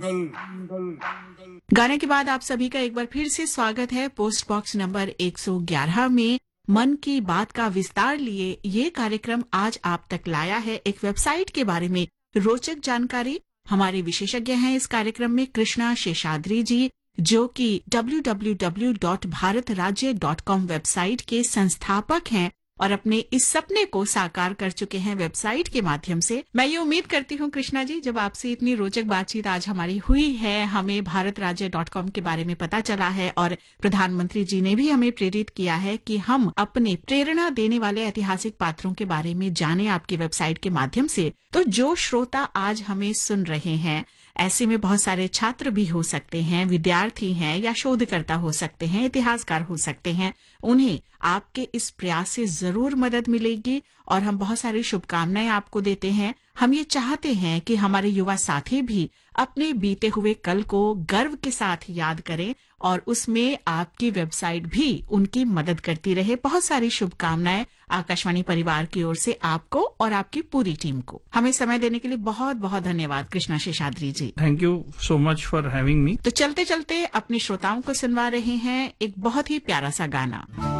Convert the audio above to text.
गाने के बाद आप सभी का एक बार फिर से स्वागत है पोस्ट बॉक्स नंबर 111 में। मन की बात का विस्तार लिए ये कार्यक्रम आज आप तक लाया है एक वेबसाइट के बारे में रोचक जानकारी। हमारे विशेषज्ञ हैं इस कार्यक्रम में कृष्णा शेषाद्री जी, जो कि www.bharatrajya.com वेबसाइट के संस्थापक हैं और अपने इस सपने को साकार कर चुके हैं वेबसाइट के माध्यम से। मैं ये उम्मीद करती हूँ कृष्णा जी, जब आपसे इतनी रोचक बातचीत आज हमारी हुई है, हमें भारतराज्य.com के बारे में पता चला है और प्रधानमंत्री जी ने भी हमें प्रेरित किया है कि हम अपने प्रेरणा देने वाले ऐतिहासिक पात्रों के बारे में जानें आपकी वेबसाइट के माध्यम से। तो जो श्रोता आज हमें सुन रहे हैं, ऐसे में बहुत सारे छात्र भी हो सकते हैं, विद्यार्थी हैं या शोधकर्ता हो सकते हैं, इतिहासकार हो सकते हैं, उन्हें आपके इस प्रयास से जरूर मदद मिलेगी और हम बहुत सारी शुभकामनाएं आपको देते हैं। हम ये चाहते हैं कि हमारे युवा साथी भी अपने बीते हुए कल को गर्व के साथ याद करें और उसमें आपकी वेबसाइट भी उनकी मदद करती रहे। बहुत सारी शुभकामनाएं आकाशवाणी परिवार की ओर से आपको और आपकी पूरी टीम को। हमें समय देने के लिए बहुत बहुत धन्यवाद कृष्णा शेषाद्री जी। Thank you so much for having me. तो चलते चलते अपने श्रोताओं को सुनवा रहे हैं एक बहुत ही प्यारा सा गाना।